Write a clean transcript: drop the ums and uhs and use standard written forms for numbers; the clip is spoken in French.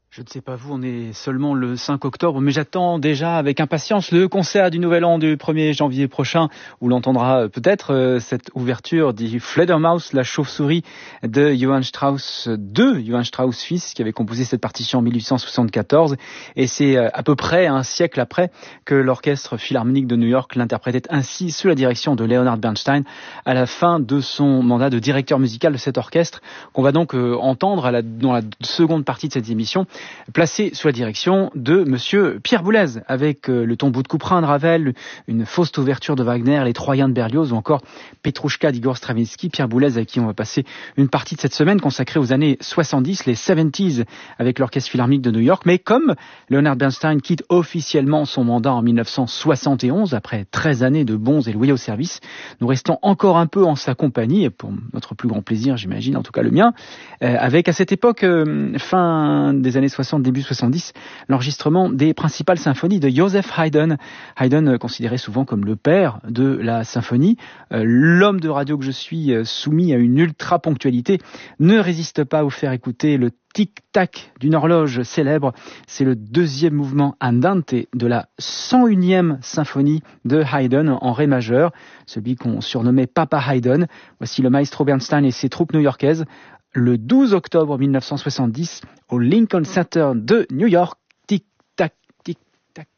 Je ne sais pas vous, on est seulement le 5 octobre, mais j'attends déjà avec impatience le concert du Nouvel An du 1er janvier prochain, où l'on entendra peut-être cette ouverture du Fledermaus, la chauve-souris de Johann Strauss fils, qui avait composé cette partition en 1874. Et c'est à peu près un siècle après que l'Orchestre Philharmonique de New York l'interprétait ainsi sous la direction de Leonard Bernstein à la fin de son mandat de directeur musical de cet orchestre, qu'on va donc entendre dans la seconde partie de cette émission, placé sous la direction de monsieur Pierre Boulez, avec le tombeau de Couperin de Ravel, une Faust ouverture de Wagner, les Troyens de Berlioz ou encore Petrouchka d'Igor Stravinsky. Pierre Boulez, avec qui on va passer une partie de cette semaine consacrée aux années 70, les 70s, avec l'Orchestre Philharmonique de New York. Mais comme Leonard Bernstein quitte officiellement son mandat en 1971, après 13 années de bons et loyaux services, nous restons encore un peu en sa compagnie, et pour notre plus grand plaisir, j'imagine, en tout cas le mien, avec à cette époque, fin des années 60, début 70, l'enregistrement des principales symphonies de Joseph Haydn. Haydn, considéré souvent comme le père de la symphonie, l'homme de radio que je suis, soumis à une ultra-ponctualité, ne résiste pas à vous faire écouter le tic-tac d'une horloge célèbre. C'est le deuxième mouvement andante de la 101e symphonie de Haydn en ré majeur, celui qu'on surnommait Papa Haydn. Voici le maestro Bernstein et ses troupes new-yorkaises, le 12 octobre 1970 au Lincoln Center de New York.